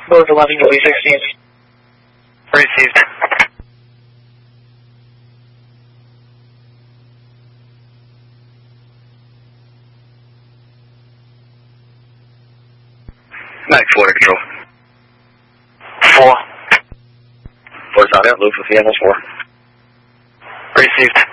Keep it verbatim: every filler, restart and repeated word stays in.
Both eleven to sixteen. Received. Max four to control. Four. Four's out, Luke with the N S four. Received.